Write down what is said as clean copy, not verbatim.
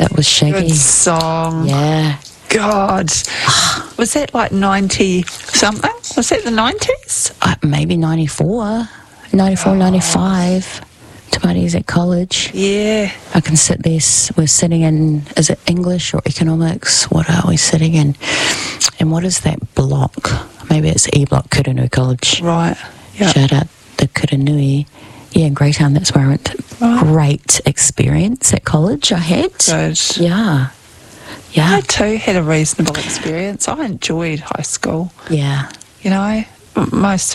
That was Shaggy. Good song. Yeah. God. Was that like 90-something? Was that the 90s? Maybe 94, 95. Tomates at college. Yeah. I can sit there. We're sitting in, is it English or economics? What are we sitting in? And what is that block? Maybe it's E Block, Kuranui College. Right. Yeah. Shout out the Kuranui. Yeah, Greytown, that's where I went. Right. Great experience at college I had. Good. Yeah. Yeah. I too had a reasonable experience. I enjoyed high school. Yeah. You know, most